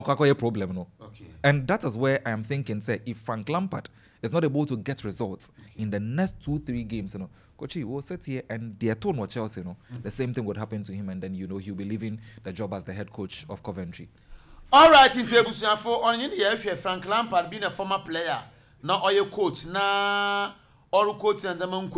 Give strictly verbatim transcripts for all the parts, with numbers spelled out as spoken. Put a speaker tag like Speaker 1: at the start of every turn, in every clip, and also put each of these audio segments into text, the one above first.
Speaker 1: problem, no. Okay. And that is where I am thinking, say, if Frank Lampard is not able to get results okay. in the next two, three games, you know, Coachy will sit here and their tone was Chelsea, you know, mm-hmm. the same thing would happen to him, and then you know he'll be leaving the job as the head coach of Coventry.
Speaker 2: All right, in table for on in the Frank Lampard being a former player, now or your coach, na or coach and the man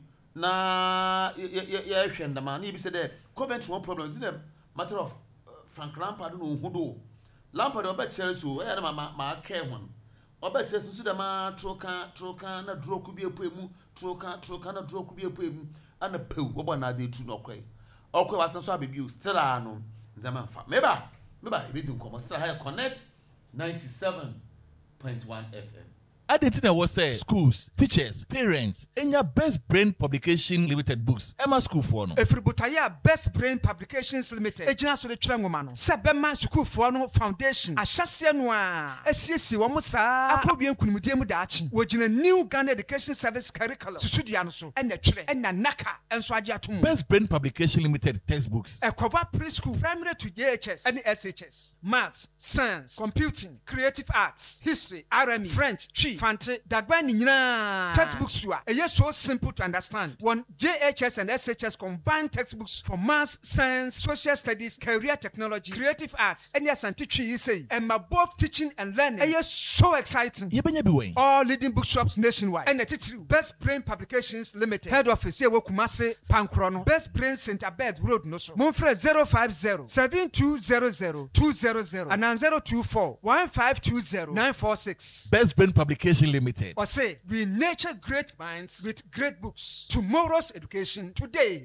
Speaker 2: na yeah, and the man he said that Coventry one problem is it a matter of Frank Lampard no who do. Lampard obe Chelsea o e na ma ma care one obe Chelsea so da ma troka troka na draw ku bi epuemu troka troka na draw ku bi epuemu ana pew obo na dey tu no kwai okwe wasan so abebi o still ano ndama fa meba meba e bitin komo still high connect ninety-seven point one F M.
Speaker 3: Adentina was say schools, teachers, parents, and your Best Brain Publication Limited books. Emma School for no.
Speaker 4: Everybody Best Brain Publications Limited. Ejina so the trangomano. Sabema School for no foundation. Ashase noa. Esiesi wo musa. Akobien kunimudie mu daachi. Wojina new Ghana Education Service curriculum. Susudia no so. Ena twere. Ena naka. Enso age atum.
Speaker 3: Best Brain Publication Limited textbooks.
Speaker 4: E cover preschool, primary to J H S, and S H S. Maths, science, computing, creative arts, history, R M E, French, Chi. Fante dagba ni nyina textbooks wa e so simple to understand. One J H S and S H S combined textbooks for maths, science, social studies, career technology, creative arts, and yes anti-tree you say and my both teaching and learning e so exciting.
Speaker 3: Yebenya bi wen
Speaker 4: all leading bookshops nationwide and the title Best Brain Publications Limited head office here wo Kumase Pankro no Best Brain Center Bed Road no so monfre zero five zero seven two zero zero two zero zero and zero two four one five two zero nine four six.
Speaker 3: Best Brain Publications Limited.
Speaker 4: Or say, we nurture great minds with great books. Tomorrow's education today.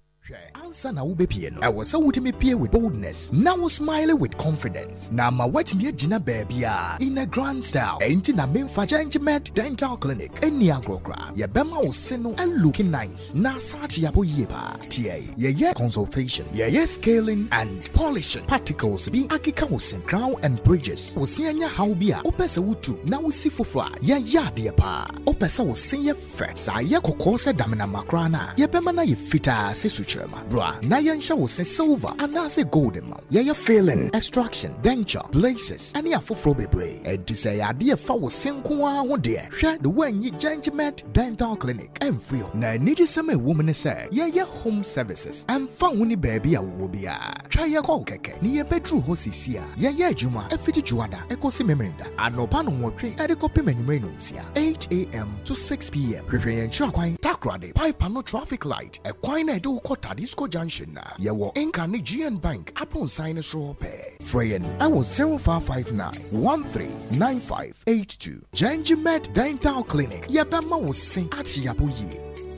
Speaker 5: Answer na ube piano. I was so ultimate peer with boldness. Now smiling with confidence. Now my wet me jina baby in a grand style. Ain't na main Fajangement Dental Clinic. Any agrogra. Ya bema o seno and looking nice. Na sati ya po yepa. Tia. Ya ye consultation. Ya ye scaling and polishing. Particles being akika o crown and bridges. O sianya haubia. Opesa utu. Na usi fufla. Ya ya dia pa. Opesa o sinya fe. Sa ya kokose damina makrana. Ya bema na ye fita se suchi. Bra, na yan show say silver and na say golden man. Yeah, you're feeling extraction, denture, places, and ya for bebre. And to say idea for was sinqua one day. Share the way you Gentleman Dental Clinic and feel. Na need some woman say, yeah, yeah, home services. And found baby a wobia. Try your call keke. Near bedroom hosisia. Yeah, yeah, Juma, a fitty juana, echo simemenda. And no pano watching at the copy renuncia. eight A M to six P M. Prepare chocolate, takrade, pipe no traffic light. A quine do Tadisco Junction na yawo Nkani G N Bank upon sinus rope. Freyen I was zero five five nine one three nine five eight two. Gentleman Dental Clinic. Yabama was sing at Yabuye.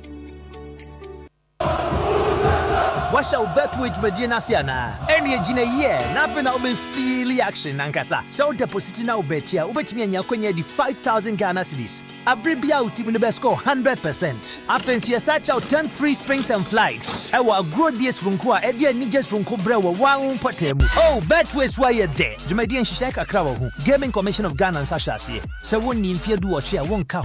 Speaker 6: What's our bet with Medina Siana? Any Gina year, nothing I'll be feel action Nankasa. So deposit now bet ya, ubet me and Yakonya the five thousand Ghana cedis. Abribia team in the best score one hundred percent. After you search out ten free springs and flights. I will grow this Runkua, Edia Nijas Runko Brewer, one potemu. Oh, bet ways why you're there. The Median Shaka Crow, Gaming Commission of Ghana and Sasha. So one need fear do or share one car.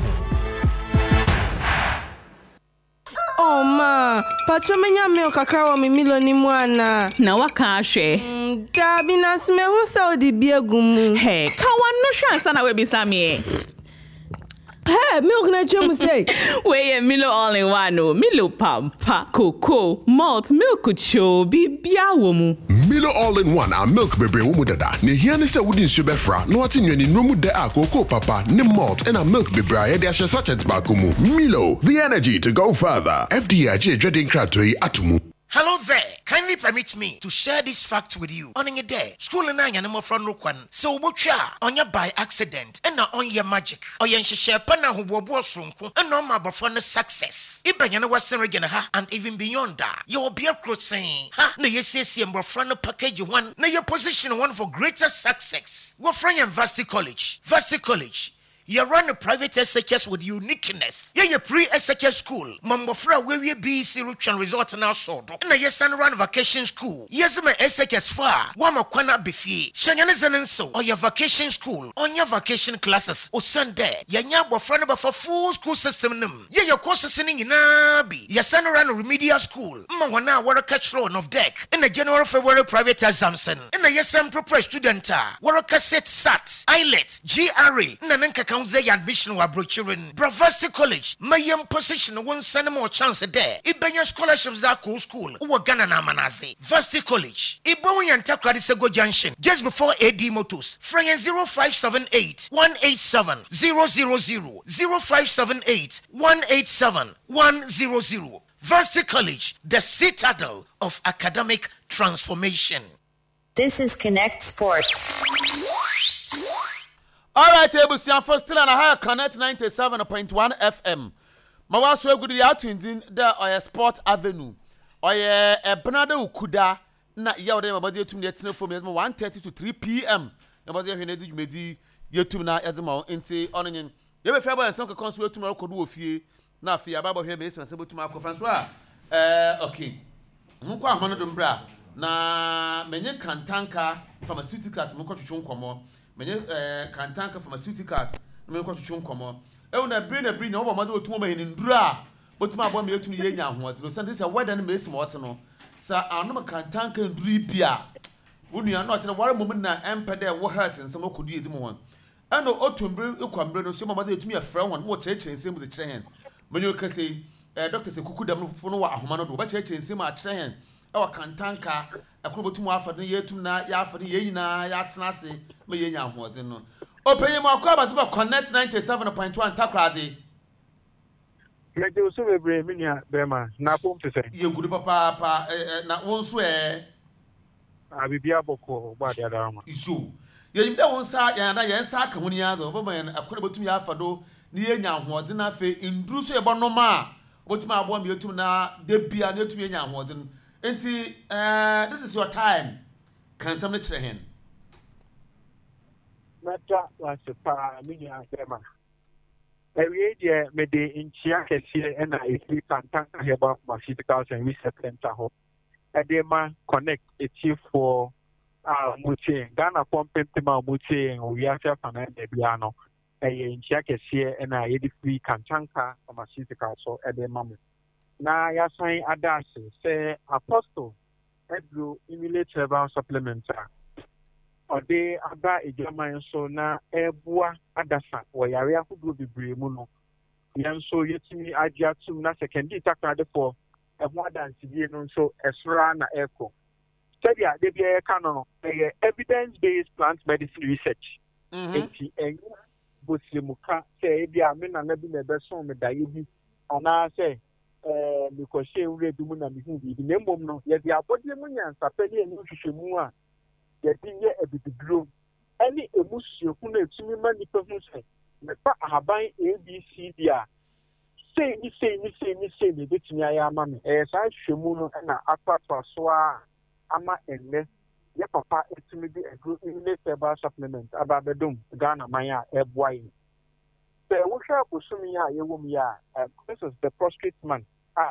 Speaker 7: Oh ma, patro menya me kakra wa mi miloni mwana.
Speaker 8: Na waka ahwe.
Speaker 7: Mm, dabi na sme hu Saudi biegumu.
Speaker 8: Hey, ka wan no hwa ansa na we bisa me.
Speaker 7: Hey, milk na chemu say.
Speaker 8: We Milo all in one no. Milo pampa, cocoa, malt, milk cho bibia wo mu.
Speaker 9: Milo all in one a milk bebre wo mu dada. Ne hia ne se wudi nsu befra. No ati nwani nomu de a cocoa papa, ne malt and a milk bebre a de ahye sachet ba ko mu. Milo, the energy to go further. F D A je dreading kratoi atumu.
Speaker 10: Hello there. Kindly permit me to share this fact with you. On your day, school and I am from Rukwan. So mucha on your by accident and not on your magic. Or yen share pana who was from and no more for success. Ibanyana was ha and even beyond that. You will be a cross saying, ha, no, you say, see, and from package one, now your position one for greater success. We're from Varsity College. Varsity College. You run a private S H S with uniqueness. Yeah, you pre-S H S school. Mambofra where we B C Ruchan Resort now so. Na yes and run vacation school. Yes, my S H S far. Wama kwana bifi. Shanyana so. Or your vacation school. On your vacation classes. O Sunday. Ya nyabo friend for full school system num. Yeah, your courses in Nabi. Yes and run remedial school. Mwana wara catch loan of deck. In the January February private examson. In the yes and proper student. Wara cassette sat. I L E T. G R A. Nananka Kaunze admission wa brochurin. Bravasti College. Mayem position one send more chance there. Ibenya scholarships that cool school. Uwa Ghana na manazi. Vasti College. Ibo yanta Kradisego Junction. Just before A D Motors. Frame zero five seven eight one eight seven zero zero zero zero five seven eight one eight seven one zero zero. Vasti College, the citadel of academic transformation.
Speaker 11: This is Connect Sports.
Speaker 2: All right, Ebusian for still on a higher Connect ninety-seven point one F M. Mawaso good ya twindin there or a Sport Avenue. Or a Bernardo Ukuda na ya de mabadi etum de tene for me one thirty to three p m. Mabadi hwe na di dwumedi yetum na yadema enti onyen. Ye be febo ensan kokon so etum record wo fie na afia baba hwe be esan se betum akofan so a eh okay. Nko ahmano do mbra na menye kantanka pharmaceuticals mo kwatwetwe nkomo. Menye eh kantanka pharmaceuticals me kwatwetwe nkomo. E na bri na bri na obo maze otum ma hin ndura otum abo me otum ye nya ahoate no sande se weda na mesi mo wote no sa anom kantanka nduri bia onua na okyere ware mom na empede wo hurt nsem okodu edi mo hon eno otum bri ekwambre no so ma maze otum ye frɛ hon mo kyerɛkyerɛ nsem de kyerɛ hen menye okase eh doctor se kuku dam no wa ahoma no do ba kyerɛkyerɛ nsem a kyerɛ hen e wa kantanka akrobotum afade no ye etum na ya afade ye nyina ya tena ase me ye nya ahoate no Open your call Connect ninety-seven point one Takradi.
Speaker 12: Let you so very minia, Bema, Napum to say.
Speaker 2: You good papa, not one swear.
Speaker 12: I will be able to buy the other.
Speaker 2: Issue. You don't say, and I am Saka when you are over and I could be Afado, near now, what's enough in Druce Bonoma. What my one you to now, they be a new to me now, wasn't. And see, this is your time. Can somebody try him?
Speaker 12: Mata was a pa minia Bema. Every year, may the in Chiakas here and I sleep and tank about pharmaceuticals and research center home. Edema connect a chief for uh Muti, Ghana pumping Tima Muti and Uyasha Pananda Biano. A in Chiakas here and I free Kantanka pharmaceuticals so Edema. Now, ya sign Adas say Apostle Edru emulate herbal supplementer. Ode aba ejama so na ebua adasa wo yare ahudu bebre mu no yenso yetimi agya tum na second takrade for ehu adanse die no so esra na eko stedia de bia e ka no e evidence based plant medicine research enti enyu bosimuka se e bia me na na bi na beso me daye bi ana se eh mi ko she ure bi mu na mi hu bi ne mbom no ye bia abode mu nyansa pede enu hwehwemu a yɛdinye ebibiduro ɛne emusuoku na etumi ma nipa hu sɛ mepa ahaban A B C D a sei ni sei ni sei ni sei ne betumi ayɛ ama me ɛyɛ saa hwɛmu no ɛna akwato so a ama ɛnɛ yɛ papa etumi de agro immunity herbal supplement aba bedom Ghana man a ɛboa yi sɛ wohwɛ abosomi a yɛwɔ mu ya this is the prostate man a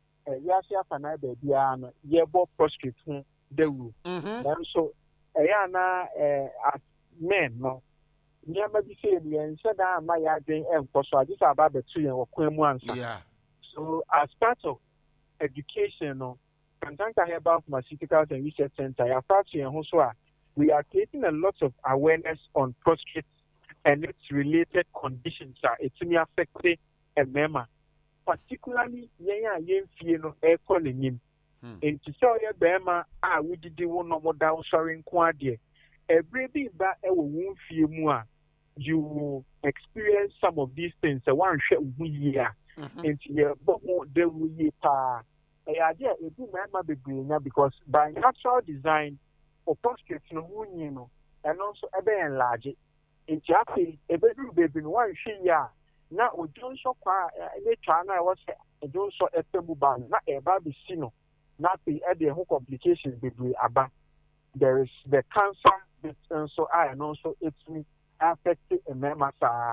Speaker 12: yɛase afa na baabi a no yɛbɔ prostate ho dawu nanso ɛyɛ na eh as men no nyama bi say the nhyɛ da ama ya den ɛnkɔ so agye sɛ aba betu yɛn wɔ kwan mu ansa so as part of education no Kantanka Herbal Pharmaceuticals and Research Center ya part yɛn ho so a we are creating a lot of awareness on prostate and its related conditions that etimi affect a member particularly yɛn a yɛn fie no ɛkɔ n'anim. And to show your bema, I would do one more down sorry quadia. Every bit that I will few more. You will experience some of these things. A one shot we year into your but more they will ye pa. A idea it do not be green because by natural design or prostate no you know and also a bit enlarge it. In Japan, a bedroom baby one she ya. Now we don't show qua a China was a don't show a pebble ban, not a baby sino. Not the other whole complications between Abba. There is the cancer, and so I and also it's me affected a member.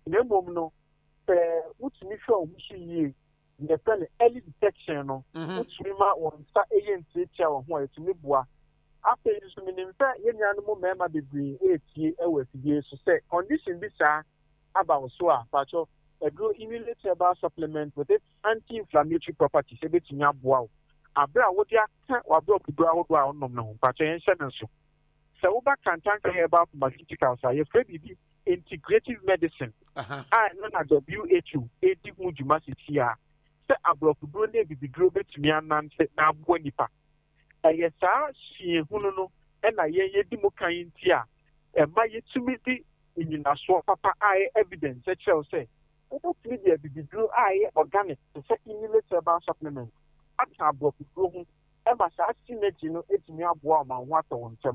Speaker 12: ne mom no eh utumi hwe omushi yie the pen early detection no utumi ma won sa agency tia wo ho etumi bua after you so menim fa yenya no mo mema bebre etie e wafidie so say condition bi sa about so a pacho a grow immediate herbal supplement with its anti-inflammatory properties e betumi aboa abra wo dia ka wa bro bibra wo do a onom no pacho yen hye nso se wo ba kantanka herbal pharmaceuticals a ye free bi integrative medicine ah no na W H O edi mu juma sitia se abro bibro na bibidro betumi ananse na abo nipa eye saa hie hunu no e na ye ye di mo kan nti a e ma ye tumi di inyinaso papa aye evidence e tell say what me dey bibidro aye organic to say immediate herbal supplement ata abro bibro hu e ma saa synergy no etumi aboa ma ho ato wontem.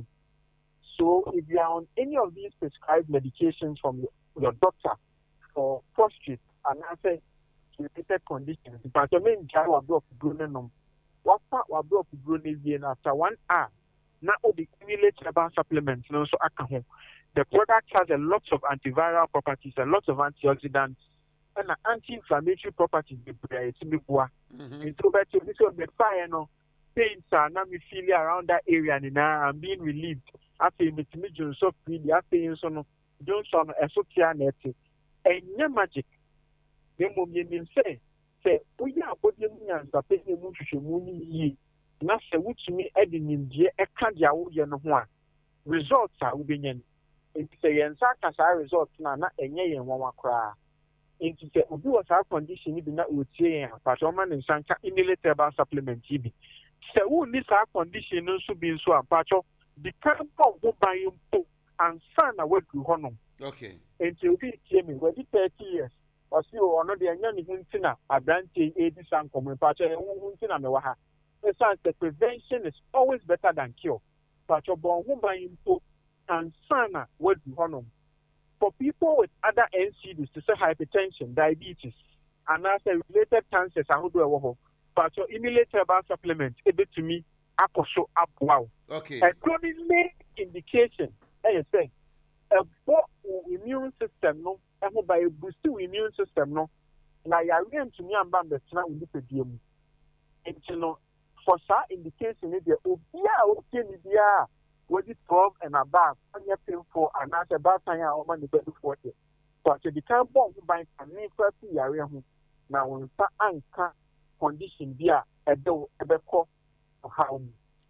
Speaker 12: So if you are on any of these prescribed medications from your, your doctor for prostate and other related conditions, but I mean, I will block Bruno. What part will block Bruno after one hour? Now, the accumulated herbal supplements, no, so I can. The product has a lot of antiviral properties, a lot of antioxidants, and anti-inflammatory properties. It's me boa. Into that, this will be fire, no pains are now me feel around that area, and now I'm being relieved. After me to me, John so pretty. After you so no, John so no, so clear net. And no magic. Then when you say, say, we are putting me and the person who should money ye. Now say, which me adding in the a candy I would know one. Results are being. It's a answer as I result now, not a year and one cry. Into the Ubu was our condition, even that would say, but woman and Sanka immediate herbal supplement. So, who needs our condition also being so a patch of the kind of buying and son away to Honum.
Speaker 2: Okay.
Speaker 12: Until we came in, thirty years. Or see, or not the young Hintina, a branch eighty some common patch, and Hintina Mewaha. The prevention is always better than cure. Patch of born who buying and son away to Honum. For people with other N C Ds, to say hypertension, diabetes, and other related cancers, I would do a war. But your immediate herbal supplement, able to me, I could show up wow.
Speaker 2: Okay.
Speaker 12: A chronic indication, I say, a poor immune system, no, and by a boosted immune system, no. Now, you are going to me and Bamba, now we look at you. And you know, for that indication, if you're okay, okay, yeah. What is twelve and above, and you're paying for another bad time or money better forty. But you can't bomb by a new person area. Now, when anchor condition be a do a beco or how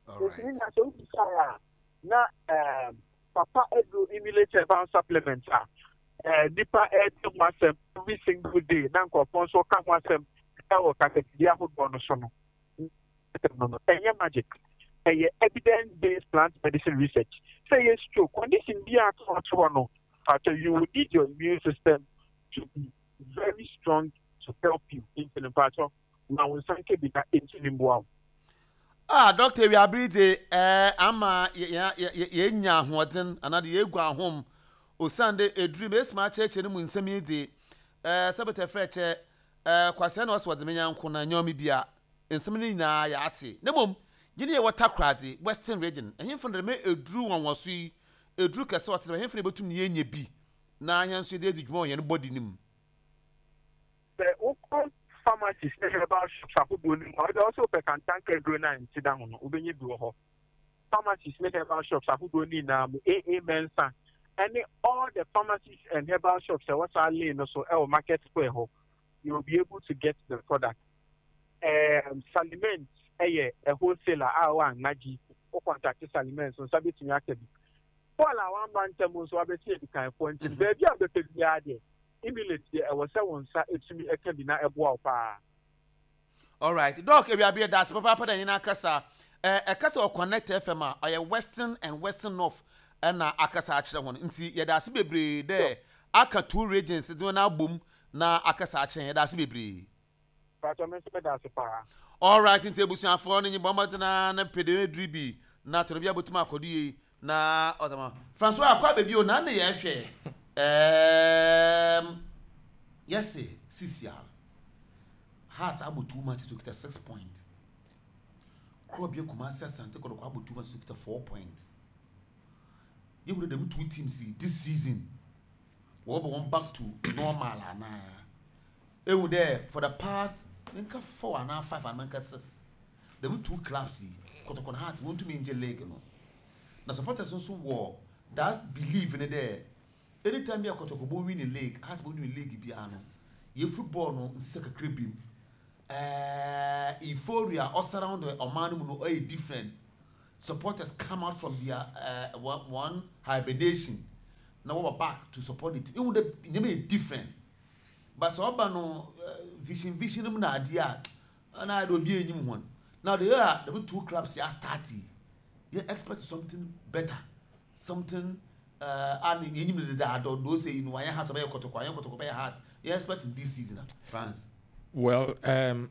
Speaker 12: now, Papa Edu emulated about supplements are deeper ed myself every single day. Now, Conso come myself, I will cut the Yahoo bonus. And your magic. Evidence-based plant medicine research. Say yes, true. Condition be a control. You will need your immune system to be very strong to help you in the pattern. Now, we thank you because it's
Speaker 2: Ah, doctor, we are breathing. Eh, ama ya ya ya nya hoden another ye gwa home. O Sunday a dream is my church and mun semi di. Eh, sabete freche. Eh, kwase na oswo de menya nko na nyomi bia. Nsemi na ya ate. Nemom Gini water crowdy, Western region, and him from the me a drew one was we a drew a sort of him for able to near ye be. Now I answer the drawing and body nim.
Speaker 12: The Oakland pharmacy about Shapu, also a cantanker gruna and sit down, Ubini Duho. Pharmacies make about shops, Shapu now, A A Mensa, and all the pharmacies and herbal shops, what's our lane also, our market square, you will be able to get the product. Um, Saliments. A wholesaler, our Naji, or contact Saliments, so Sabit Yakabi. Paul, our man, Tamos, so I bet you can point to baby of the Pidiade. Immediately, I was someone said it to me a cabina a wapa.
Speaker 2: All right, Doc, if you are beer, that's Papa in Akasa, a castle of Connect F M, or a Western and Western North, and Akasa Acha one. And see, yeah, that's Bibri there. Aka two regions, do an album, na Akasa Acha, that's Bibri.
Speaker 12: But I'm that's a para.
Speaker 2: All right, in table for any bombers and a pede dribi, not to be able to mark na Otama. Francois, quite baby, on none, yes, um, yes, sir, Cecilia. Heart about two months to get a six point. Crobby Kumasa and take about two months to get a four point. You would have them two teams this season. we'll be one back to normal. It would there for the past Minka four and a half, five and Minka six. Them two clubs, Kotoko Hearts, want to mean the leg. Now, supporters also war that believe in it there. Anytime you are Kotoko win a league, Hearts win a league, piano. Your football no second cribbing. Uh, euphoria all surround the Oman no a different. Supporters come out from their uh, one, one hibernation. Now we're back to support it. It would be different. But so no vision vision them na idea and I don't be any one. Now they are the two clubs are starting. You expect something better, something uh and you need that don't do say in why you have to buy a Kotoko, you to buy a hat. You expect in this season, France.
Speaker 13: Well, um,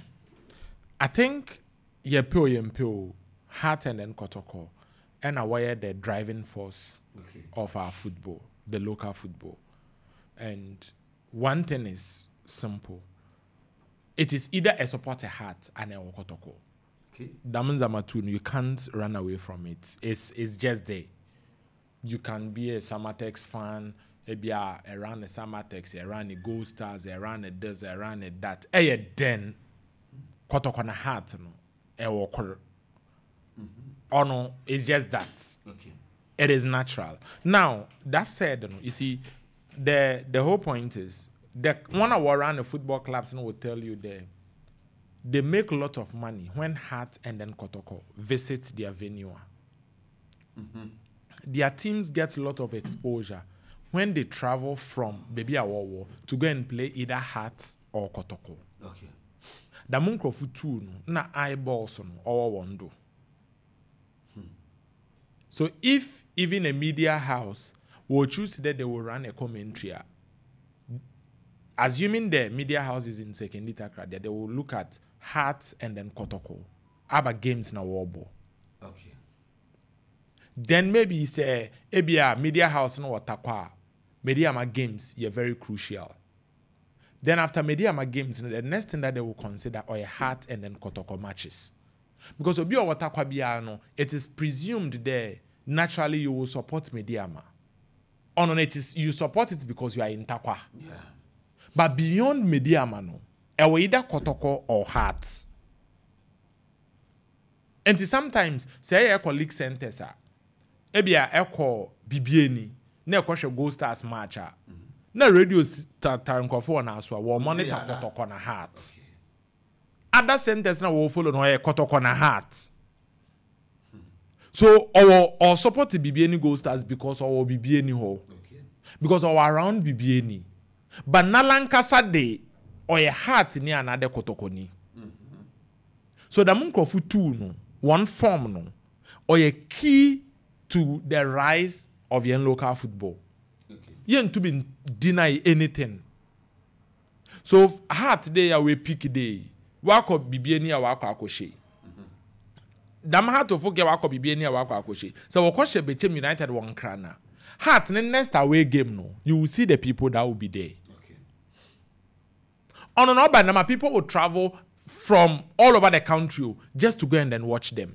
Speaker 13: I think you pay you pay Heart and then Kotoko, and aware the driving force okay. of our football, the local football, and. One thing is simple. It is either a supporter Heart and a Kotoko.
Speaker 2: Okay.
Speaker 13: Damanzamatun, you can't run away from it. It's it's just there. You can be a Samatex fan, maybe around the Samatex, around the Gold Stars, around the this, around the that. Eh, then Kotoko na Heart, no, eh, Okoro. Oh no, it's just that.
Speaker 2: Okay.
Speaker 13: It is natural. Now that said, you see. The the whole point is that one of around the football clubs will tell you they they make a lot of money when Heart and then Kotoko visit their venue. Mm-hmm. Their teams get a lot of exposure when they travel from Baby Awowo to go and play either Heart or Kotoko.
Speaker 2: Okay.
Speaker 13: The Munkofu too na eyeballs on or wando. Hmm. So if even a media house will choose that they will run a commentary. Assuming the media house is in Sekendita Kradia, they will look at Heart and then Kotoko. About games na warbo.
Speaker 2: Okay.
Speaker 13: Then maybe say maybe a media house no watakwa. Media ma games you're very crucial. Then after media ma games, the next thing that they will consider are Heart and then Kotoko matches. Because obi o watakwa biano, it is presumed there naturally you will support media ma. On oh, no, it is you support it because you are in Takwa.
Speaker 2: Yeah.
Speaker 13: But beyond media mano, ewe either Kotoko or Heart. And sometimes say I call league centers ah. Ebia eko bibieni, na eko she Gold Stars match ah. Na radio tarankofo na aswa wo monitor Kotoko na Heart. Other centers na wo follow no e Kotoko na Heart. So our our support to B B N Gold Stars because our B B N ho. Okay. Because our around B B N. But na Lankasa day or a Heart ni another Kotoko ni. Mm-hmm. So the Munkofu two no one form no or a key to the rise of young local football. Okay. You to be deny anything. So Heart day we pick day. Wako B B N ya wako akoshe. Dam Heart of forget wako bibieni wako akoshe. So wakoshe Bechem United one krana. Heart the next away game no. You will see the people that will be there.
Speaker 2: Okay.
Speaker 13: On an urban number, people will travel from all over the country just to go and then watch them.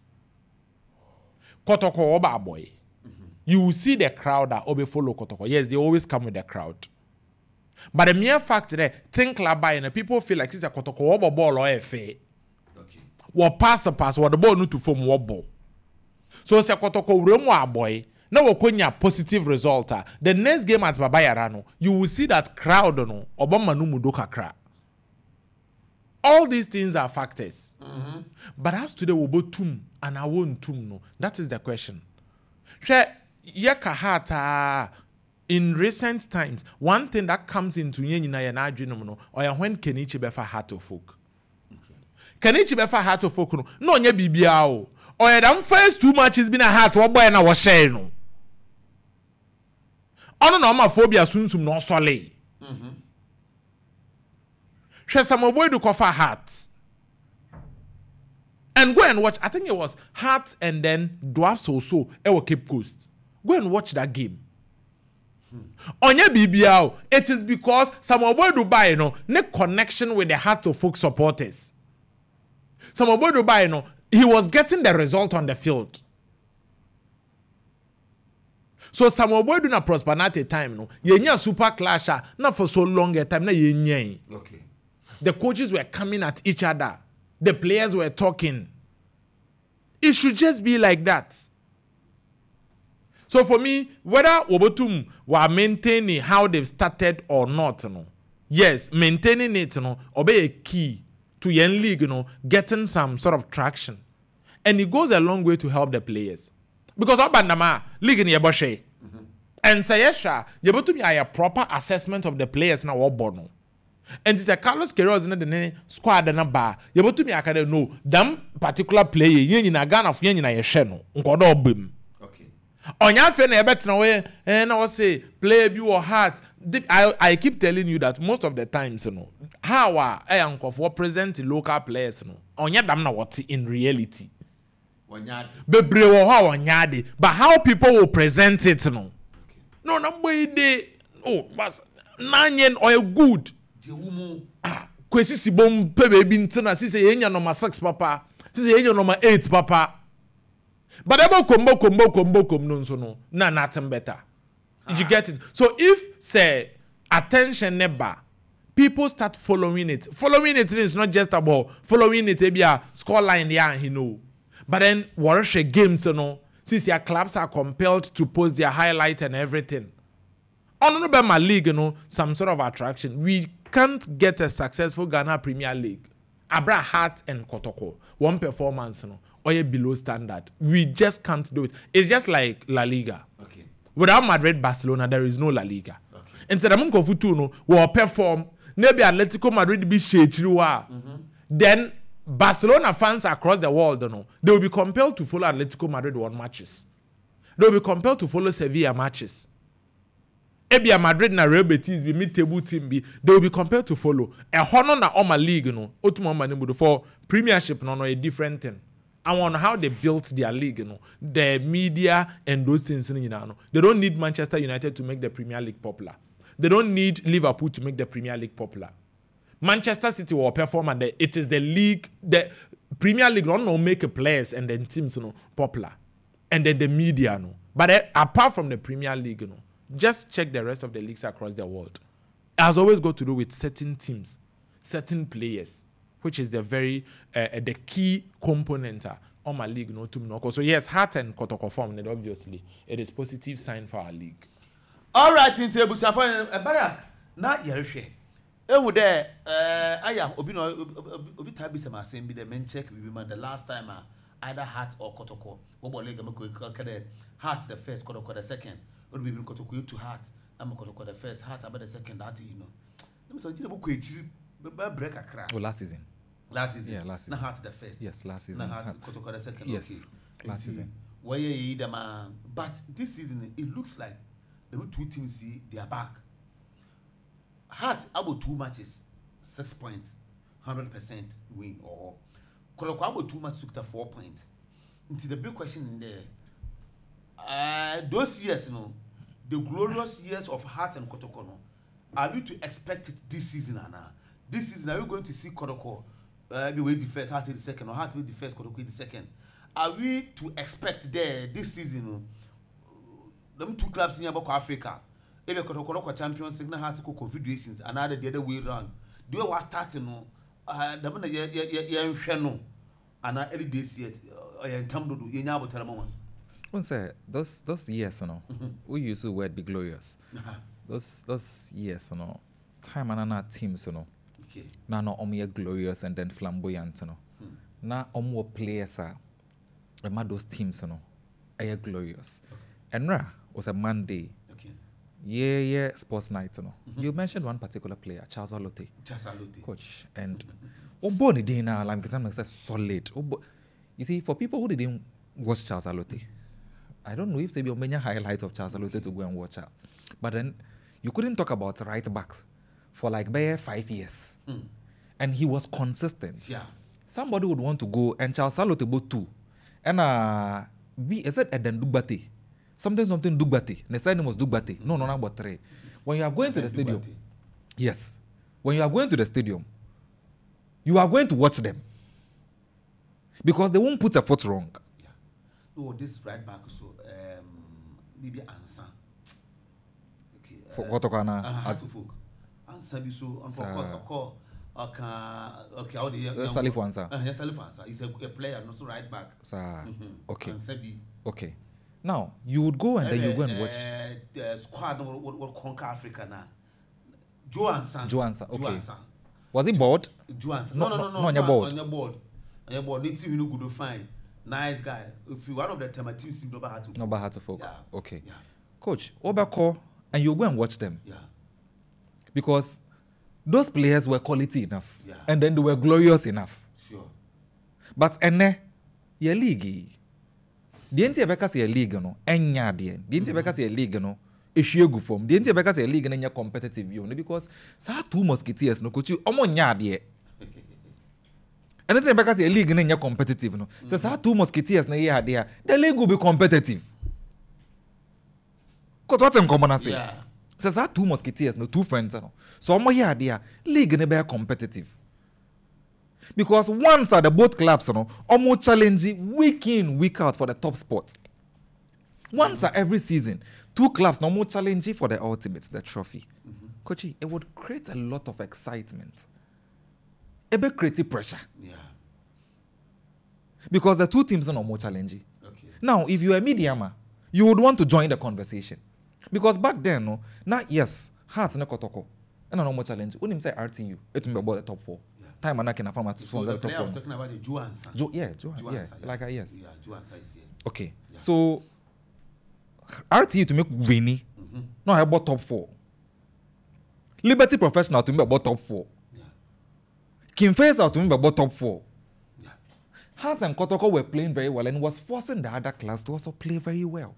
Speaker 13: Kotoko Oba boy. Mm-hmm. You will see the crowd that Obe follow Kotoko. Yes, they always come with the crowd. But the mere fact that think labai and people feel like it's a Kotoko Oba ball or a fair. What pass a pass, what the ball need to form wobble. So, se Kotoko Remo boy, now we positive result. The next game at Babayarano, you will see that crowd no Obama no mudoka kra. All these things are factors. Mm-hmm. But as today we both tum and I won't tum no. That is the question. Yakahata in recent times, one thing that comes into Yenina and Adrian no, or when Kenichi befa heart of folk. Kenichi befa heart of folk no, no nye bibiao. Or the first two matches been a heart, what boy and I was saying no. Ono no ma phobia sunsum no sole. Mhm. Hwe some boy do cover Heart. And go and watch. I think it was Heart and then Dwarfs also ewo Cape Coast. Go and watch that game. Onye B B L, it is because some boy do buy no ne connection with the Heart of Folk supporters. Some boy do buy no he was getting the result on the field. So Samuel Boy do na prosper na at a time no. Yenya super clash not for so long a time na yenya.
Speaker 2: Okay.
Speaker 13: The coaches were coming at each other. The players were talking. It should just be like that. So for me, whether Obotum were maintaining how they've started or not, you know, yes, maintaining it, you know, obey a key to Yen League, you know, getting some sort of traction. And it goes a long way to help the players. Because Obandama, League in Yaboshe. And Sayesha, Yabotum a proper assessment of the players now Obono. And it's a Carlos Queiroz in the squad and a bar. Yabotum I can know them particular player, yen in a gun of yen in a sheno, Unkodo Bim. On your friend, I bet no way, and I will say, play you or heart. I, I keep telling you that most of the times, you know, how I am for present local players, you know, on your damn what in reality. But how people will present it, you know. No, no, they, oh, but nine yen or good. Ah, Kwesi si bom pebe bintana, si se yenya number six, papa, si se yenya number eight, papa. But about combo combo combo combo so no na nothing better. Did you get it? So if say attention never, people start following it. Following it is not just about following it maybe a score line there and he know. But then watch games you know, since your clubs are compelled to post their highlight and everything. On no my league, you know, some sort of attraction. We can't get a successful Ghana Premier League. Abra Heart and Kotoko. One performance, you know. Or below standard. We just can't do it. It's just like La Liga.
Speaker 2: Okay.
Speaker 13: Without Madrid, Barcelona, there is no La Liga. Okay. Instead of Munkofutu, no, will perform. Maybe Atletico Madrid be shechiriwa. Then Barcelona fans across the world, you know, they will be compelled to follow Atletico Madrid one matches. They will be compelled to follow Sevilla matches. Ebia Madrid na Real Betis be mid-table team be they will be compelled to follow. A honor na Oma League, you know, Otuma Manibudu for Premiership, no, no, a different thing. And on how they built their league, you know, the media and those things, you know, they don't need Manchester United to make the Premier League popular. They don't need Liverpool to make the Premier League popular. Manchester City will perform, and the, it is the league, the Premier League don't know make players and then teams, you know, popular, and then the media, you know. But uh, apart from the Premier League, you know, just check the rest of the leagues across the world. It has always got to do with certain teams, certain players, which is the very uh, the key component uh, on my league, no to know. So yes, Heart and Kotoko form, and obviously it is positive sign for our league.
Speaker 2: All right, in table, so for a better not Yerishe. Eh, would there? I am obi no obi tabi some same be the main check we remember the last time uh, either Heart or Kotoko. What leg am I Heart the first, Kotoko the second. Would be Kotoko to Heart. I'm Kotoko the first, Heart about the second. That you know. I'm so you know break a crack.
Speaker 1: Oh, last season.
Speaker 2: Last season.
Speaker 1: Yeah, last season.
Speaker 2: Na Heart the first.
Speaker 1: Yes, last season.
Speaker 2: Na Heart Kotoko the second.
Speaker 1: Yes,
Speaker 2: okay.
Speaker 1: last season.
Speaker 2: Why you the man? But this season it looks like the two teams see they are back. Heart about two matches, six points, hundred percent win or Kotoko about two matches took the four points. Into the big question in there. Uh, those years, you know, the glorious years of Heart and Kotoko, no, are we to expect it this season, Anna? This season, are we going to see Kotoko uh, be the first, Heart the second, or Heart be the first, Kotoko the second? Are we to expect there this season, you know, them two clubs in Africa, maybe Kotoko champions, Signal Heart confederations, another the other way around. Do you want starting? No, uh, the one yeah yeah yeah yeah no, and I early days yet. I am Tamdo. You know about Telemon.
Speaker 1: One say those those years, you know, we use the word be glorious. Those those years, you know, time and our teams, you know.
Speaker 2: Okay.
Speaker 1: Now no only glorious and then flamboyant, you know. Hmm. Now only players are, remember those teams, you know, are glorious. Okay. And Ra was a Monday.
Speaker 2: Okay.
Speaker 1: Yeah, yeah, sports night, you know. Mm-hmm. You mentioned one particular player, Charles Alote.
Speaker 2: Charles Alote.
Speaker 1: Coach. And Oboni Dina, like I'm say solid. You see, for people who didn't watch Charles Alote, I don't know if there be many highlights of Charles Alote to go and watch her. But then you couldn't talk about right backs for like bare five years. Mm. And he was consistent.
Speaker 2: Yeah.
Speaker 1: Somebody would want to go and Charles Alote both two. And uh we is it Eden Dugbate? Something something Dugbate. The side name was Dugbate. Mm-hmm. No, no, no, but three. When you are going to the stadium, Dugbate. Yes. When you are going to the stadium, you are going to watch them. Because they won't put a foot wrong.
Speaker 2: Yeah. Oh, this right back so um maybe answer. Okay.
Speaker 1: For what kana?
Speaker 2: Heart of folk. Answer be so. Call. Okay. Okay. How the?
Speaker 1: Salif answer.
Speaker 2: Yes, Salif answer. He's a, a player, not so right back.
Speaker 1: Sir. Mm-hmm. Okay.
Speaker 2: Answer be.
Speaker 1: Okay. Now you would go and uh, then you go and watch.
Speaker 2: Uh, the squad will, will conquer Africa now. Johansson.
Speaker 1: Johansson. Okay.
Speaker 2: Johansson.
Speaker 1: Was he bored?
Speaker 2: Johansson.
Speaker 1: No,
Speaker 2: No, no,
Speaker 1: no,
Speaker 2: no, no.
Speaker 1: no on your board.
Speaker 2: On your board. On your board. Need to you know good to find. Nice guy. If you one of the time a team seem nobody had to.
Speaker 1: Nobody had to folk.
Speaker 2: Yeah.
Speaker 1: Okay.
Speaker 2: Yeah.
Speaker 1: Coach, Obako, and you go and watch them.
Speaker 2: Yeah.
Speaker 1: Because those players were quality enough.
Speaker 2: Yeah.
Speaker 1: And then they were glorious enough.
Speaker 2: Sure.
Speaker 1: But ene, your league. The N T F say a league no, enya de. The N T F say a league no, issue go form. The N T F say a league no nya competitive you, because sa two musketeers no coach omo nya de. And N T F say a league no nya competitive no. So sa two musketeers na here there, the league will be competitive. Cause what in common I say?
Speaker 2: Yeah.
Speaker 1: So sa two musketeers no, two friends no. So omo here there, league no be competitive. Because once at the both clubs, you know, almost challenging week in, week out for the top spot. Once at every season, two clubs no more challenging for the ultimate, the trophy. Mm-hmm. Coachy, it would create a lot of excitement. It would create pressure.
Speaker 2: Yeah.
Speaker 1: Because the two teams are no more challenging.
Speaker 2: Okay.
Speaker 1: Now, if you're a mediamer, you would want to join the conversation. Because back then, no, now yes, Hearts na Kotoko, and no more challenge. When him say R T U, it will be about the top four. Time and I can affirm at
Speaker 2: so the player I was talking about the Johansson.
Speaker 1: Jo- yeah, Jo-
Speaker 2: Johansson,
Speaker 1: yeah,
Speaker 2: yeah,
Speaker 1: like I yes.
Speaker 2: Yeah, Johansson is here.
Speaker 1: Okay,
Speaker 2: yeah.
Speaker 1: So R T U to make Winnie, mm-hmm. no, I bought top four. Liberty Professional to make about top four.
Speaker 2: Yeah.
Speaker 1: King Faisal to make about top four.
Speaker 2: Yeah.
Speaker 1: Hearts and Kotoko were playing very well and was forcing the other clubs to also play very well.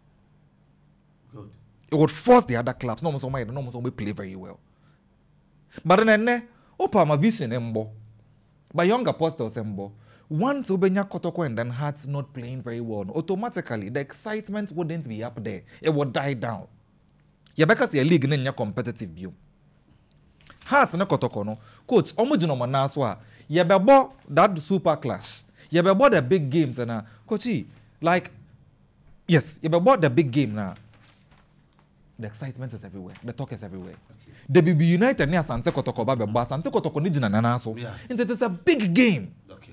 Speaker 2: Good.
Speaker 1: It would force the other clubs, no one no one play very well. But then, Opa my vision embo. By young apostles embo. Once Ubenya Kotoko and then Hearts not playing very well, automatically the excitement wouldn't be up there. It would die down. Yeah, because your league in your competitive view. Hearts na Kotoko no. Coach, omo jino manaswa. Yeah, bebo that super clash. Yeah, bebo the big games and uh, coachy, like yes, yeah, bebo the big game now. The excitement is everywhere. The talk is everywhere. Okay. The B B United near Asante Kotoko ba beba Asante Kotoko ni jina nanaso.
Speaker 2: Yeah.
Speaker 1: And it is a big game.
Speaker 2: Okay.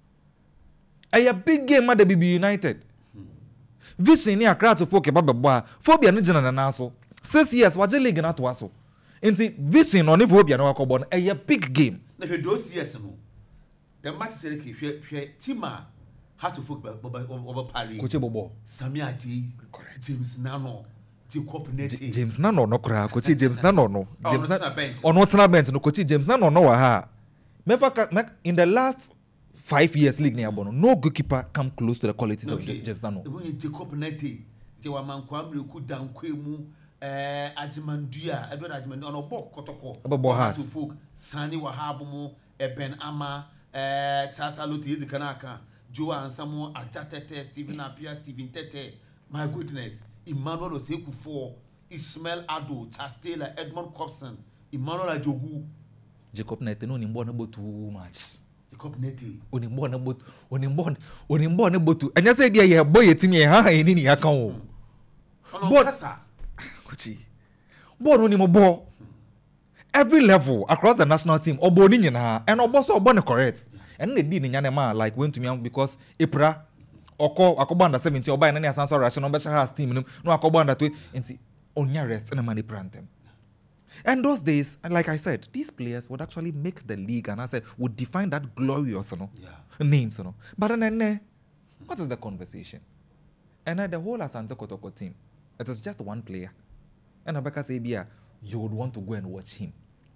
Speaker 1: A big game at the B B United. Hmm. Vision ni Accra to folk ba beba. Phobia ni jina nanaso. Six years waje league na to aso. Inti vision on phobia na wakobon a big game.
Speaker 2: Na hwe those years no. The match say ke hwe hwe Tima had to folk over Paris.
Speaker 1: Coach Bobo.
Speaker 2: Sami Aji. Correct. James Nano.
Speaker 1: J- James Nano no kra coach James Nano no
Speaker 2: James
Speaker 1: Nano on what na bench no coach James Nano no wa ha Mefa in the last five years league near Bono no goalkeeper come close to the qualities okay. of James Nano.
Speaker 2: When Jacob Nete je wa mankwa mreku dankwa mu eh Ajimandua Edward Ajimandua no ball Kotoko
Speaker 1: Abo has
Speaker 2: Sani Wahab mu Eben Ama eh Chasa Loti Yedi Kanaka Joe Ansamo Ajatete Stephen Apia Stephen Tete. My goodness. Emmanuel Osekufo, Ismail Ado, Charles Taylor, Edmond Cobson, Emmanuel Ajogu.
Speaker 1: Jacob Nete no nimbo na too much.
Speaker 2: Jacob Nete.
Speaker 1: Onimbo na botu, onimbo, onimbo na botu. Anya say dia ye boy team ye ha ha ni ni aka o.
Speaker 2: Ono kasa.
Speaker 1: Kuchi. Bo no ni mo bo. Every level across the national team, obo ni nyina, and obo so obo na correct. And they did ni nyane ma like went to me because Ipra Oko akobo under seventy oba na asanso ration no be has team no no akobo under twenty enti onya rest na money brand them. And those days, like I said, these players would actually make the league and I said would define that glorious, you know,
Speaker 2: yeah.
Speaker 1: names, you know. But then, then what is the conversation? And then the whole Asante Kotoko team, it is just one player. And Abeka Sabia, you would want to go and watch him.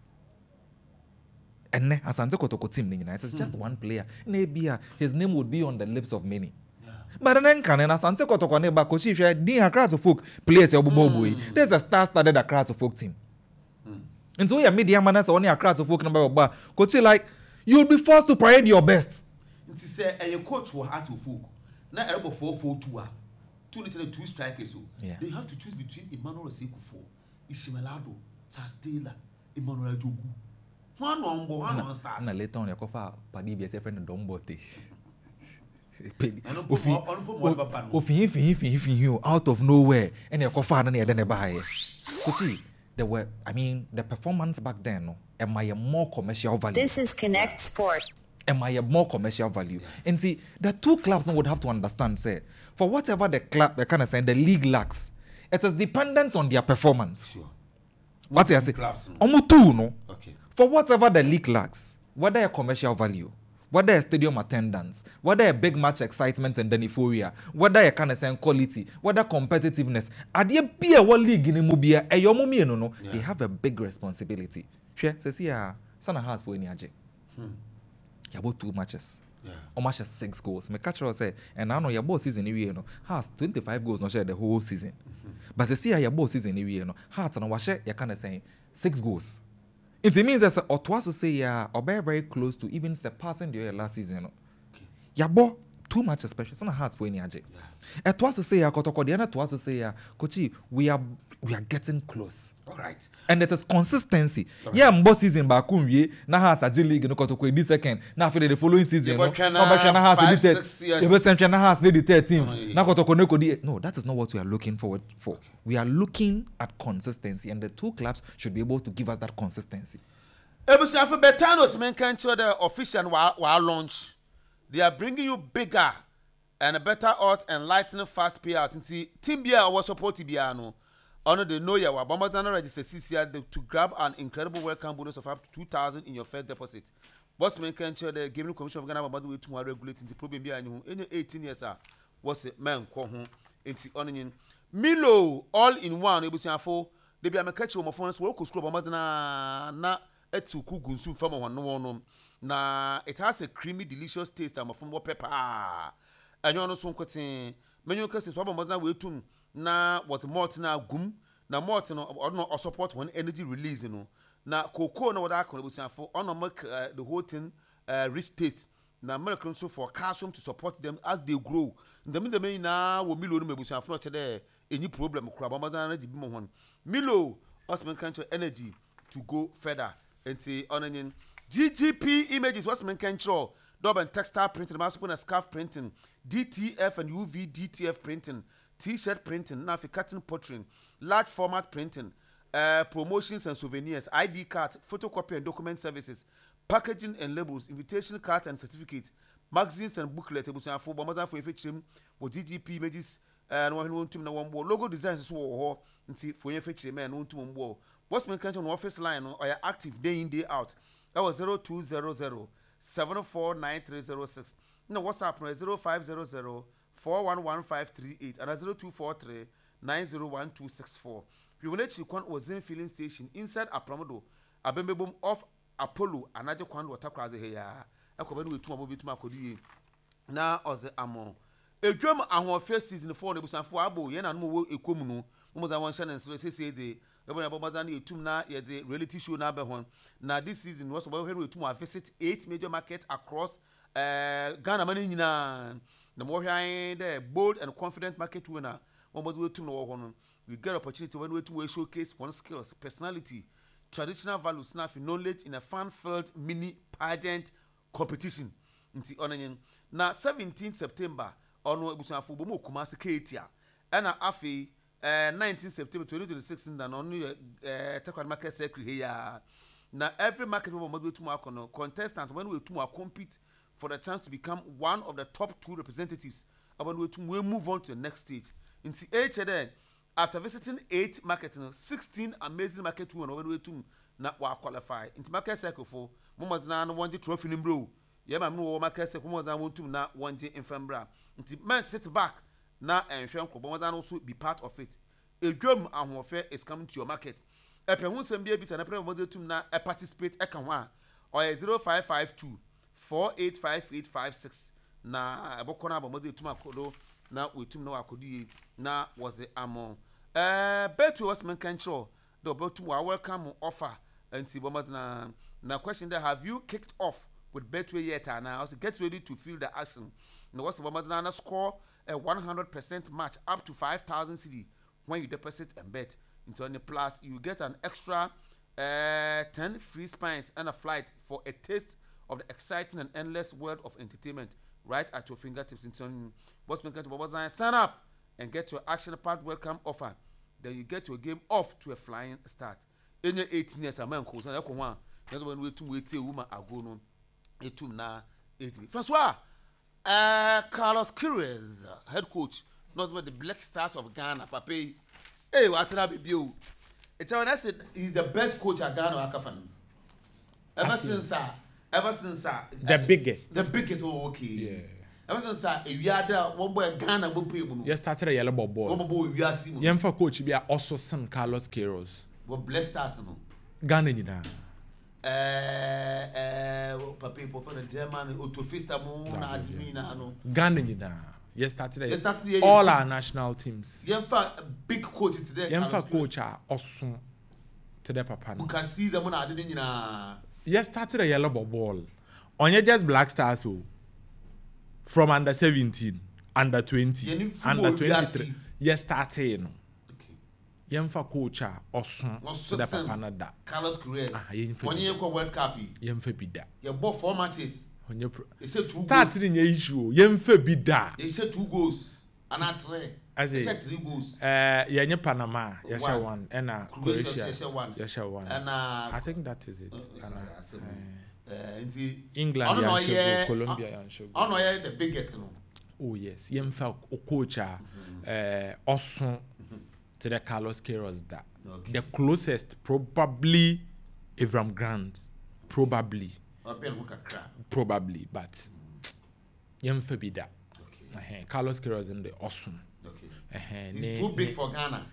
Speaker 1: And then Asante Kotoko team, it is just one player. Maybe his name would be on the lips of many. But then can and Asante Kotoko neba coach if you didn't Accra to folk players your boy. There's a star-studded Accra to folk team. Mm. And so your media man only Accra to folk number of coach like you'll be forced to parade your best.
Speaker 2: It say a coach will have to folk. Now able four four two ah. Two literally two strikers.
Speaker 1: Yeah.
Speaker 2: They have to choose between Emmanuel Osekufo, Ismail Ado, Charles Taylor, Emmanuel Ajogu. One on one on start.
Speaker 1: Na later on your cover Padi be a friend Dombote. Ofi fi fi fi out of nowhere and you kofa na na de ne bae. Kochi there were I mean the performance back then no am I a more commercial value.
Speaker 11: This is Connect Sport.
Speaker 1: Am I a more commercial value? And see the two clubs now would have to understand say for whatever the club they kind of say the league lacks, it is dependent on their performance. Sure. What I say? Almost two no.
Speaker 2: Okay.
Speaker 1: For whatever the league lacks, whether a commercial value, whether a stadium attendance, whether a big match excitement and then euphoria, whether a kind of saying quality, whether competitiveness, at the be a world league in Mubia, a yomomi no no, they have a big responsibility. Sure, says here, Sana has for any aje. You about two matches.
Speaker 2: Yeah.
Speaker 1: Or matches six goals. My catcher say, and I know your boss season you know has twenty-five goals, not share the whole season. Mm-hmm. But they see your boss season you know heart and wash you kind of saying six goals. It means that or twice to say yeah, or very very close to even surpassing the last season. Okay. Ya bo too much special. Some hearts for any aje. At twice to say yeah, kotoko the other twice to say yeah, Kochi, we are we are getting close.
Speaker 2: All right.
Speaker 1: And it is consistency. Right. Yeah, boss season back home we now has a J League no kotoko this second. Now for the following season, no.
Speaker 2: Now
Speaker 1: has the has the thirteenth. Now kotoko no kodi. No, that is not what we are looking forward for. Okay. We are looking at consistency, and the two clubs should be able to give us that consistency.
Speaker 2: Ebusi for Betanos men can show the official while launch. They are bringing you bigger and a better odds and lightning fast payout. And see, Team Bia was supposed to be ano. Honor the know ya wa Bombardana register C C R to grab an incredible welcome bonus of up to two thousand in your first deposit. Boss men can show the Gaming Commission of Ghana about the way to regulate the problem Bia and any eighteen years ah was it man ko ho enti onion Milo all in one Ebusi afo they be am catch your phones work school Bombardana na etu kugu nsu fama one no no na it has a creamy delicious taste am from pepper ah anyo no so nkotin menyo kase so Bombardana we tum na what malt na gum na malt no or support one energy release no na cocoa no what akon Ebusi afo on make uh, the whole thing uh, rich taste na milk so for calcium to support them as they grow ndem dem na wo Milo no Ebusi afo che any problem kura Bombardana di bi mo hon Milo osman kancho energy to go further. And see on G G P images, what's my control? Dub and textile printing, mass and scarf printing, D T F and U V D T F printing, T-shirt printing, now for cutting portraiting, large format printing, uh, promotions and souvenirs, I D cards, photocopy and document services, packaging and labels, invitation cards and certificates, magazines and booklets. For Bombardana for featuring with G G P images and one one two one logo designs so and see for your featuring man one two one. What's my country on office line or you're active day in day out? That was zero two zero zero seven four nine three zero six. No, WhatsApp no zero five zero zero four one one five three eight and zero two four three nine zero one two six four. We will let you one was in filling station inside Apromodo, a bembebum off Apollo, and I just want water cross here. I could with two bit Macodi. Now, as the among a drum and our first season for the Busan for Abo, Yen and Mo Ecomuno, more than one channel, so say the Every Bombardana etum na ye the reality show na be hon. Now this season was about when we to visit eight major markets across uh, Ghana money nyina. The more high the bold and confident market winner. One was we to know hon. We get opportunity when we to showcase one skills, personality, traditional values, snappy knowledge in a fun-filled mini pageant competition. Nti onenyen. Na seventeenth September ono ebusun afo bomo Kumasi Ketia. Ena afi Uh, nineteenth September twenty twenty-six and only uh Tekwan market secretary here. Now every market we want to mark contestant when we to compete for the chance to become one of the top two representatives. About we to move on to the next stage. In the H then after visiting eight markets, sixteen amazing market women over to not qualify. In the market cycle for moment now one trophy in bro. Yeah, my market cycle more than one to not one J in Fembra. Until man sit back. Now and Shem Kobomadan also be part of it. A drum and warfare is coming to your market. A pension some babies and a promoter to now participate a can or a zero five five two four eight five eight five six. Na a bokona bomode to my kodo now we to know I could now was the among. Uh, bet to us man control the about to our welcome offer and see bombas na na question that have you kicked off with Betway yet and now so get ready to feel the action. Now what's the bombas na score a one hundred percent match up to five thousand C D when you deposit and bet into any plus you get an extra uh, ten free spines and a flight for a taste of the exciting and endless world of entertainment right at your fingertips. In turn, what's making to sign up and get your action packed welcome offer. Then you get your game off to a flying start. In your eighteen years, a man calls and one. The other one way to wait till woman are going on. It too now eighteen. Francois, uh, Carlos Queiroz, head coach, knows about the Black Stars of Ghana. Pape, hey, what's that, baby? It's when I said he's the best coach at Ghana. Akafan. Ever since, uh, ever since, uh,
Speaker 13: the biggest,
Speaker 2: the biggest. Oh, okay.
Speaker 13: Yeah.
Speaker 2: Ever since, uh, if you had that one boy Ghana, will pay you.
Speaker 13: You started a yellow ball.
Speaker 2: One boy, you are seeing.
Speaker 13: You for coach, be also some Carlos Queiroz.
Speaker 2: What Black Stars, no?
Speaker 13: Ghana, you know.
Speaker 2: Uh, uh, people for the German, Autofista, Moon, Admina, no.
Speaker 13: Ghana, you know. You started,
Speaker 2: you started
Speaker 13: all our national teams.
Speaker 2: You have a big coach today.
Speaker 13: You have a coach, also to the papa.
Speaker 2: You can see them when I didn't know.
Speaker 13: You started a yellow ball. On your just Black Stars, who from under seventeen, under twenty, under twenty-three. You started. Yemfa coach also the papa na da
Speaker 2: Carlos Queiroz
Speaker 13: ah yemfa
Speaker 2: when you go World Cup
Speaker 13: yemfa bi da
Speaker 2: you bought four matches
Speaker 13: when you
Speaker 2: say two
Speaker 13: start in your issue yemfa bi da
Speaker 2: you say two goals and at three you say three goals
Speaker 13: eh yenye Panama you share one and uh, Croatia
Speaker 2: you share one
Speaker 13: you share one
Speaker 2: and uh,
Speaker 13: I think that is it
Speaker 2: uh,
Speaker 13: and
Speaker 2: uh, uh,
Speaker 13: England
Speaker 2: you
Speaker 13: share Colombia and share
Speaker 2: oh no yeah the biggest no
Speaker 13: oh yes yemfa coach eh also to the Carlos Queiroz that okay. The closest probably Avram Grant probably probably but yem be that okay. uh-huh. Carlos Queiroz in the awesome
Speaker 2: okay.
Speaker 13: uh-huh.
Speaker 2: He's
Speaker 13: ne,
Speaker 2: too big
Speaker 13: ne,
Speaker 2: for Ghana.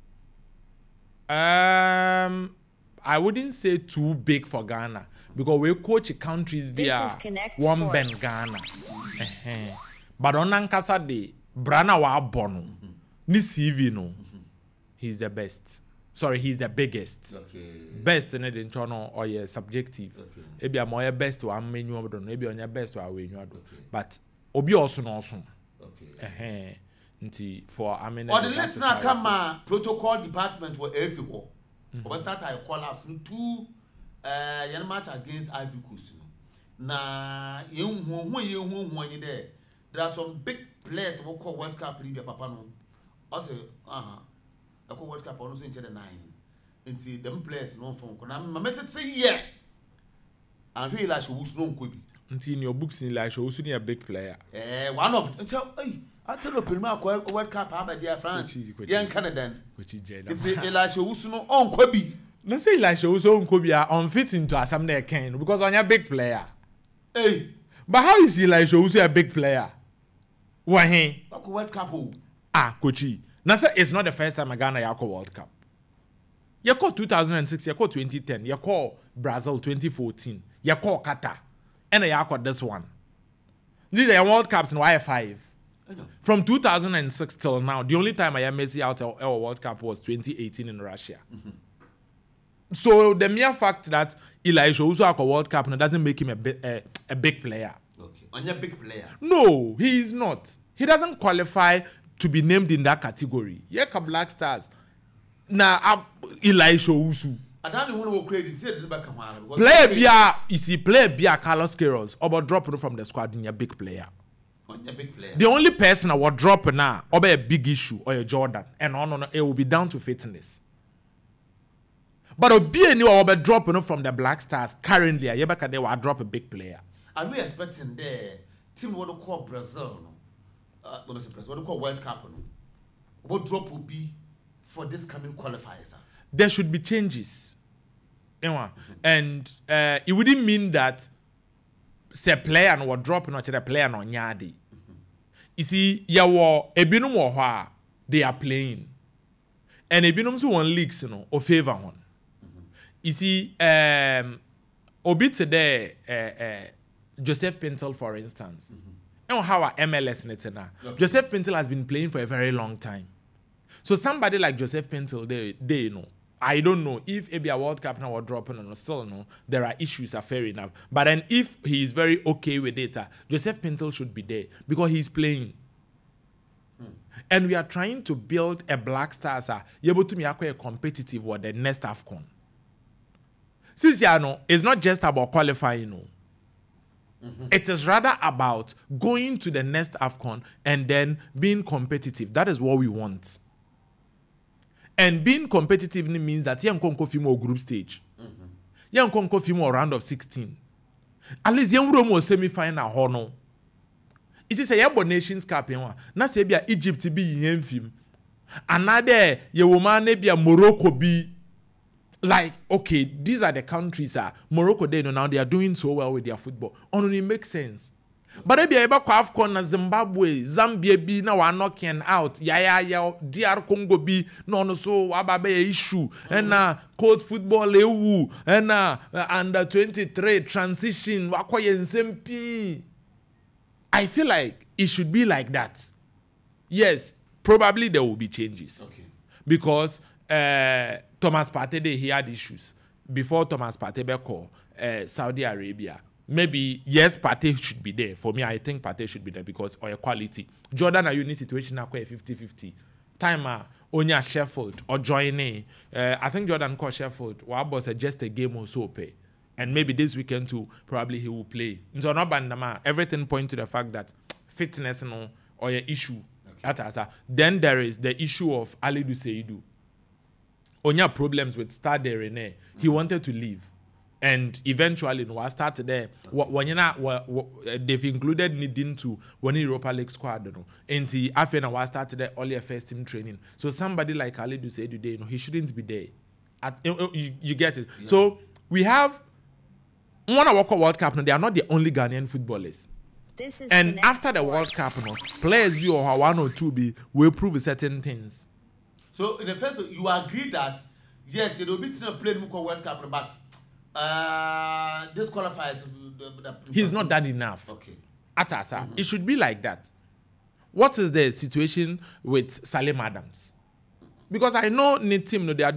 Speaker 13: Um I wouldn't say too big for Ghana because we coach countries via one Ben Ghana uh-huh. But on Nankasa de Brana wa bono ni C V no. He's the best. Sorry, he's the biggest.
Speaker 2: Okay.
Speaker 13: Best in the internal or yeah, subjective.
Speaker 2: Okay.
Speaker 13: Maybe I'm more best to I'm menu of maybe on your best to our way. But Obi also awesome.
Speaker 2: Okay.
Speaker 13: Uh-huh. For I mean.
Speaker 2: Or the listener come uh, protocol department were everywhere. But start I collapse two uh young match against Ivory Coast. Na you who you who you there. There are some big players who call World Cup Libya Papa no. Also, uh-huh. I call World Cup on the nine. And see them players no phone. Can I message say yeah. And who like who's no could be.
Speaker 13: Until in your books in like who's a big player.
Speaker 2: Eh, one of until hey, I tell you Prima World Cup have dear France. Young Canadian.
Speaker 13: Which is Jada.
Speaker 2: And say Elisha who's no on Kobe.
Speaker 13: No say Elisha who's on Kobe are unfit into a some there can because on your big player.
Speaker 2: Hey.
Speaker 13: But how is Elisha who's a big player? Why he?
Speaker 2: World Cup.
Speaker 13: Ah, Kochi. Now, sir, it's not the first time Ghana Yako World Cup. You call two thousand six, you call twenty ten, you call Brazil twenty fourteen, you call Qatar, and you call this one. These are World Cups in Y five. From two thousand six till now, the only time I am Messi out of our World Cup was twenty eighteen in Russia. Mm-hmm. So the mere fact that Elisha also a World Cup doesn't make him a, bi- a, a big player.
Speaker 2: Okay, on your big player.
Speaker 13: No, he is not. He doesn't qualify to be named in that category. Yeah, Black Stars. Now, uh, Elisha Usu.
Speaker 2: I don't want to credit.
Speaker 13: Player Bia, you see, player Bia Carlos Queiroz, about dropping from the squad in your big player.
Speaker 2: On your big player.
Speaker 13: The only person I would drop now, or a big issue, or a Jordan, and on, on it will be down to fitness. But Obi and you will be dropping from the Black Stars currently. You back they will drop a big player.
Speaker 2: Are we expecting the team what we call Brazil? Uh, what is what we call World Cup? What drop will be for this coming qualifiers?
Speaker 13: There should be changes. Mm-hmm. And uh, it wouldn't mean that say player and what drop not the player no nyadi. You see, ya wo ebinum wo ho they are playing. And ebinum so one leagues you know or favor one. You see, um obi today uh, uh, Joseph Pintel, for instance. Mm-hmm. You know how our M L S net now. Okay. Joseph Pintel has been playing for a very long time. So somebody like Joseph Pintel, they, they you know, I don't know if maybe a World Cup now or dropping or still no, there are issues are fair enough. But then if he is very okay with it, uh, Joseph Pintel should be there because he's playing. Hmm. And we are trying to build a Black Stars. Uh, you're able to be a competitive with the next AFCON. Since you know, it's not just about qualifying, you know. Mm-hmm. It is rather about going to the next AFCON and then being competitive. That is what we want. And being competitive means that you can go for group stage. You can go for round of sixteen. At least you can go semi-final honor. It is a Yabo Nations Cup. Na se bia Egypt be in film. Another you woman be a Morocco be. Like, okay, these are the countries. Uh, Morocco, they know now they are doing so well with their football. Only makes sense. But if you ever AFCON na Zimbabwe, Zambia be now are knocking out. Yeah, yeah, yeah. D R Congo be no no so wababe issue. And uh cold football ewu and uh under twenty-three transition wakoye nsempi. I feel like it should be like that. Yes, probably there will be changes. Okay. Because uh Thomas Partey, he had issues before Thomas Partey called uh, Saudi Arabia. Maybe yes, Partey should be there. For me, I think Partey should be there because of quality. Jordan, are you in a situation now quite fifty-fifty? Timer, Onya Sheffield or joining. Uh, I think Jordan called Sheffield. What was just a game or so pay, and maybe this weekend too. Probably he will play. So no bandama. Everything points to the fact that fitness no or your issue. Okay. Then there is the issue of Alidu Seidu. Onya problems with Stade Rennais. He wanted to leave. And eventually, no, I started there. When you know, they've included Nidin to one Europa League squad. No, and the after now, I started there only a first team training. So somebody like Alidu said today, you know, he shouldn't be there. At, you, you get it. Yeah. So we have one of our World Cup. No, they are not the only Ghanaian footballers.
Speaker 11: This is
Speaker 13: and after the World Cup, no, players be or one or two be will prove certain things.
Speaker 2: So in the first, you agree that yes, it will be to play Muko World Cup, but uh, this qualifies. The, the,
Speaker 13: He's not done enough.
Speaker 2: Okay.
Speaker 13: Atasa, mm-hmm. It should be like that. What is the situation with Salim Adams? Because I know in the team, no, they are